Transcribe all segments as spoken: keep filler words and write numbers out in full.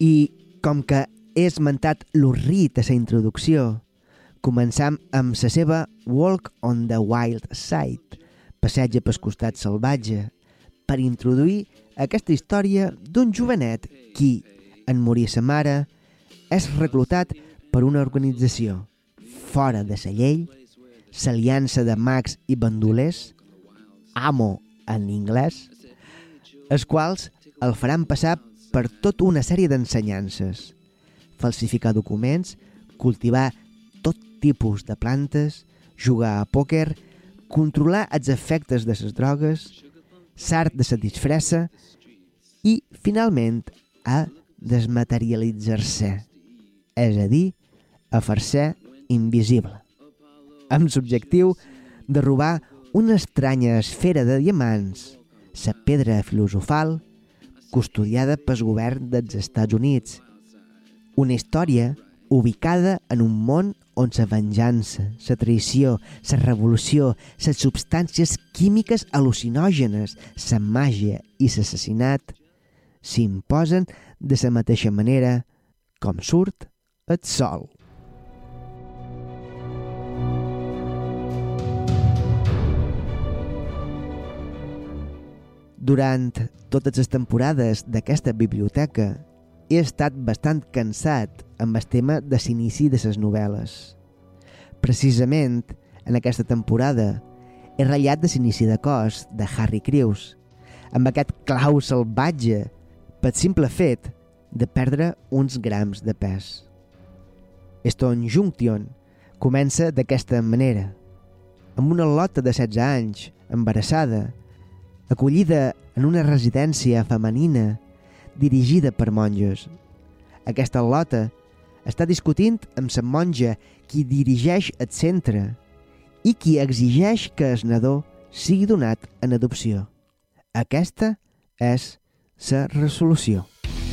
I com que he esmentat l'Urrit a la introducció, començam amb la seva Walk on the Wild Side, passeig pel costat salvatge, per introduir aquesta història d'un jovenet qui, en morir sa mare, és reclutat per una organització fora de la llei, l'Aliança de Mags i Bandolers, A M O en anglès, els quals el faran passar per tota una sèrie d'ensenyances: falsificar documents, cultivar tot tipus de plantes, jugar a pòquer, controlar els efectes de les drogues, l'art de la disfressa i, finalment, a desmaterialitzar-se, és a dir, a fer-se invisible, amb l'objectiu de robar una estranya esfera de diamants, la pedra filosofal, custodiada pel govern dels Estats Units. Una història ubicada en un món on la venjança, la traïció, la revolució, les substàncies químiques al·lucinògenes, la màgia i l'assassinat s'imposen de la mateixa manera com surt el sol. Durant totes les temporades d'aquesta biblioteca he estat bastant cansat amb el tema de l'inici de les novel·les. Precisament, en aquesta temporada, he ratllat de l'inici de cos de Harry Crews, amb aquest clau salvatge pel simple fet de perdre uns grams de pes. Stone Junction comença d'aquesta manera, amb una lota de setze anys, embarassada, acollida en una residència femenina dirigida per monges. Aquesta lota està discutint amb la monja qui dirigeix el centre i qui exigeix que el nadó sigui donat en adopció. Aquesta és la resolució.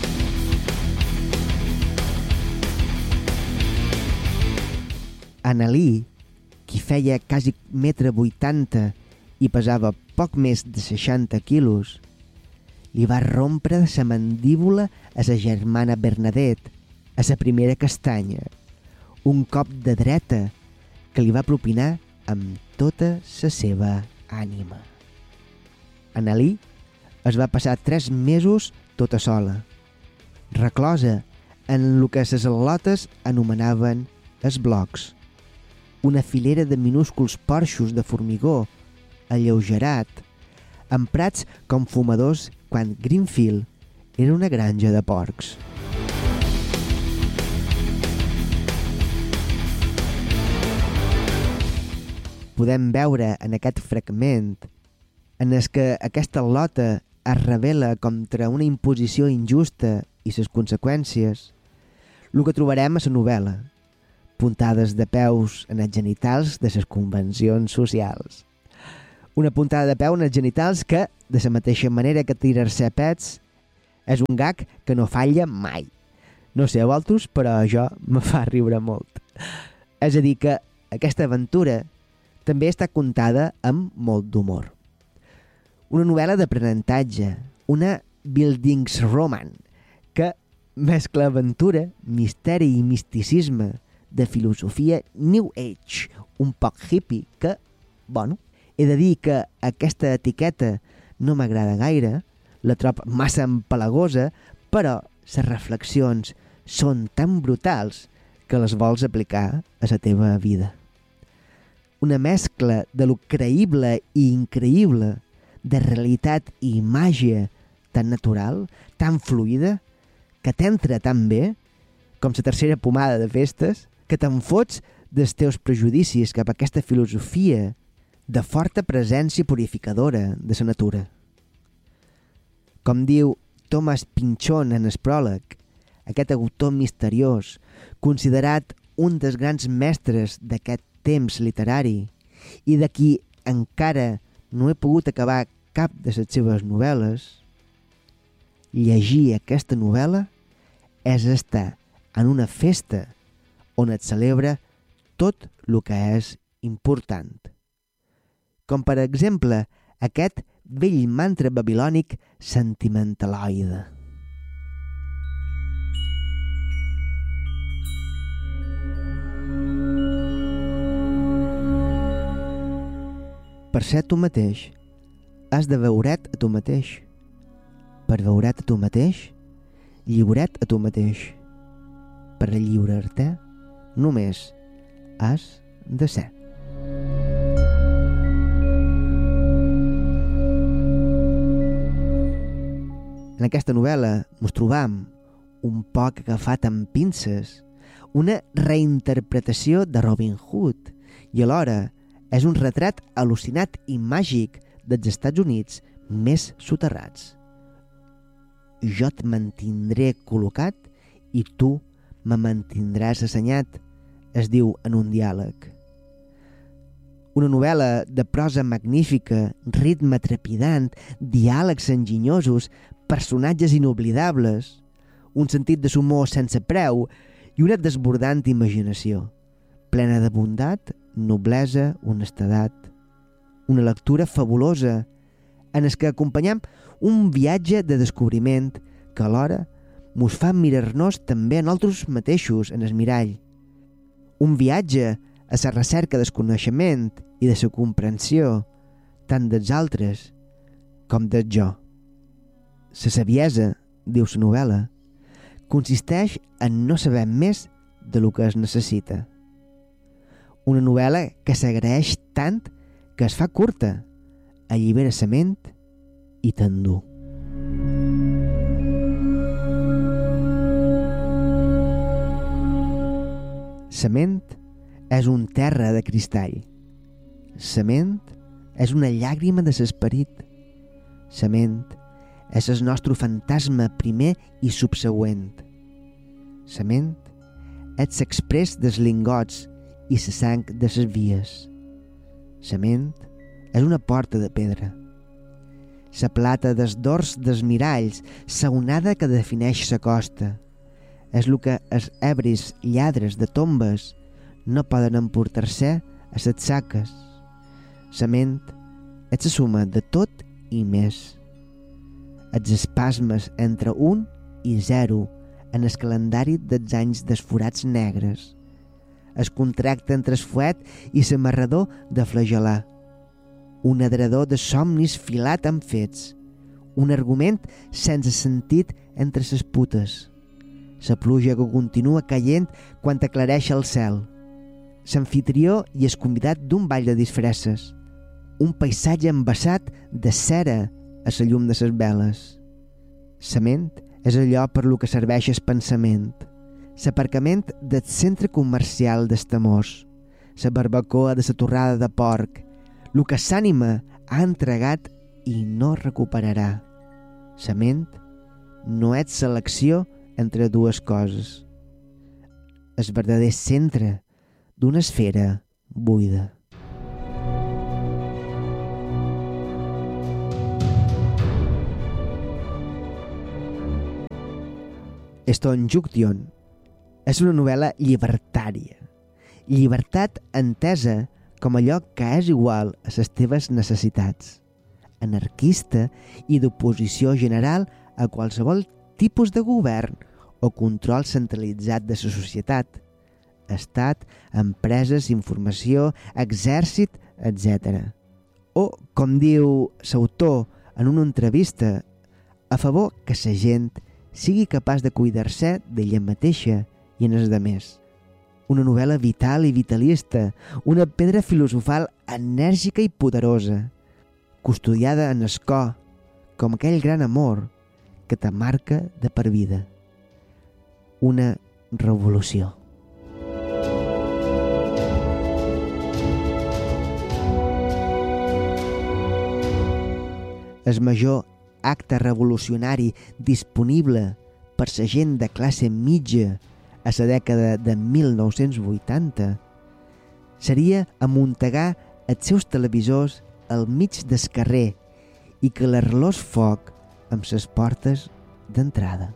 Annalie, qui feia quasi metre vuitanta i pesava poc més de seixanta quilos, li va rompre la mandíbula a sa germana Bernadette, a sa primera castanya, un cop de dreta que li va propinar amb tota la seva ànima. Annalie es va passar tres mesos tota sola, reclosa en el que les al·lotes anomenaven els blocs, una filera de minúsculs porxos de formigó alleugerat, emprats com fumadors quan Greenfield era una granja de porcs. Podem veure en aquest fragment en el que aquesta lota es revela contra una imposició injusta i les conseqüències, el que trobarem a la novel·la, puntades de peus en els genitals de les convencions socials. Una puntada de peu en els genitals que, de la mateixa manera que tirar-se a pets, és un gag que no falla mai. No sé a vosaltres, però això me fa riure molt. És a dir, que aquesta aventura també està contada amb molt d'humor. Una novel·la d'aprenentatge, una Bildungsroman, que mescla aventura, misteri i misticisme, de filosofia New Age, un poc hippie, que, bueno, he de dir que aquesta etiqueta no m'agrada gaire, la trob massa empalagosa, però les reflexions són tan brutals que les vols aplicar a la teva vida. Una mescla de lo creïble i increïble, de realitat i màgia tan natural, tan fluida, que t'entra tan bé, com la tercera pomada de festes, que te'n fots dels teus prejudicis cap a aquesta filosofia de forta presència purificadora de la natura. Com diu Thomas Pynchon en el pròleg, aquest autor misteriós, considerat un dels grans mestres d'aquest temps literari i de qui encara no he pogut acabar cap de les seves novel·les, llegir aquesta novel·la és estar en una festa on et celebra tot el que és important. Com per exemple aquest vell mantra babilònic sentimentaloide. Per ser tu mateix, has de veure't a tu mateix. Per veure't a tu mateix, lliure't a tu mateix. Per lliurar-te, només has de ser. En aquesta novel·la ens trobam un poc agafat amb pinces, una reinterpretació de Robin Hood i alhora és un retrat al·lucinat i màgic dels Estats Units més soterrats. Jo et mantindré col·locat i tu me mantindràs assenyat, es diu en un diàleg. Una novel·la de prosa magnífica, ritme trepidant, diàlegs enginyosos, personatges inoblidables, un sentit de humor sense preu i una desbordant imaginació, plena de bondat, noblesa, honestedat. Una lectura fabulosa en el que acompanyam un viatge de descobriment que alhora mos fa mirar-nos també a nosaltres mateixos en el mirall. Un viatge a la recerca del coneixement i de la comprensió tant dels altres com del jo. La saviesa, diu la novel·la, consisteix en no saber més de lo que es necessita. Una novel·la que s'agraeix tant que es fa curta, allibera sa ment i t'endú. Sa ment és un terra de cristall. Sa ment és una llàgrima de l'esperit. Sa ment és el nostre fantasma primer i subsegüent. Sa ment és l'exprés dels lingots i la sang de les vies. Sa ment és una porta de pedra. La plata dels dors dels miralls, la onada que defineix la costa. És el que els ebris lladres de tombes no poden emportar-se a les saques. La ment és la suma de tot i més. Els espasmes entre un i zero en el calendari dels anys desforats negres. Es contracta entre el fuet i l'amarrador de flagelar. Un adredor de somnis filat amb fets. Un argument sense sentit entre les putes. La pluja que continua caient quan aclareix el cel. L'anfitrió i el convidat d'un ball de disfresses. Un paisatge embassat de cera a la llum de les veles. La ment és allò per lo que serveix el pensament. L'aparcament del centre comercial dels temors. La barbacoa de la torrada de porc. Lo que l'ànima ha entregat i no recuperarà. La ment no és selecció entre dues coses. El verdader centre d'una esfera buida. Stone Junction és una novel·la llibertària. Llibertat entesa com allò que és igual a les teves necessitats. Anarquista i d'oposició general a qualsevol tipus de govern o control centralitzat de la societat, estat, empreses, informació, exèrcit, etcètera. O, com diu l'autor en una entrevista, a favor que la gent sigui capaç de cuidar-se d'ella mateixa i en els demés. Una novel·la vital i vitalista, una pedra filosofal enèrgica i poderosa, custodiada en el cor, com aquell gran amor que te marca de per vida. Una revolució. El major acte revolucionari disponible per la gent de classe mitja a la dècada de mil nou-cents vuitanta seria amuntegar els seus televisors al mig del carrer i que l'arrelós foc amb les portes d'entrada.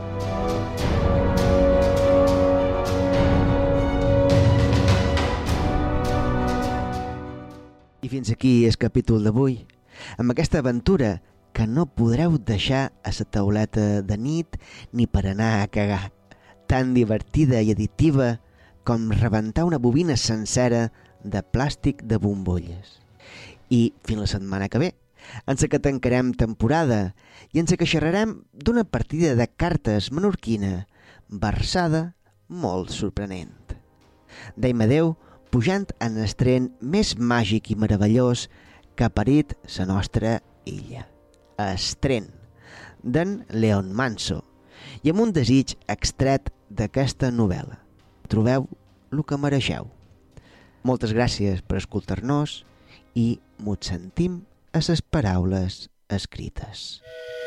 I fins aquí el capítol d'avui, amb aquesta aventura que no podreu deixar a la tauleta de nit ni per anar a cagar, tan divertida i additiva com rebentar una bobina sencera de plàstic de bombolles. I fins la setmana que ve, en la que tancarem temporada i en la que xerrarem d'una partida de cartes menorquina versada molt sorprenent. Deim adeu pujant en el tren més màgic i meravellós que ha parit la nostra illa. El tren, d'en Leon Manso, i amb un desig extret d'aquesta novel·la. Trobeu el que mereixeu. Moltes gràcies per escoltar-nos i mos sentim a les paraules escrites.